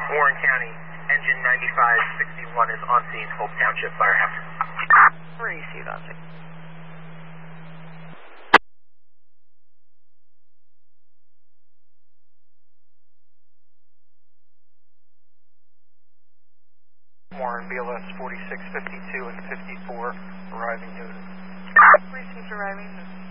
Warren County, engine 9561 is on scene, Hope Township Firehouse. Receive on scene. Warren, BLS 4652 and 54, arriving Newton. Received arriving Newton.